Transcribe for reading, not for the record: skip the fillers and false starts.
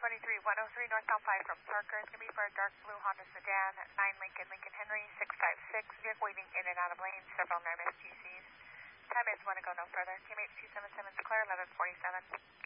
23103 northbound 5 from Parker. It's going to be for a dark blue Honda sedan, 9 Lincoln Henry, 656. Vehicle weaving in and out of lanes, several non-SGCs. Time is 1 to go, no further. QMH 277 Claire, 1147.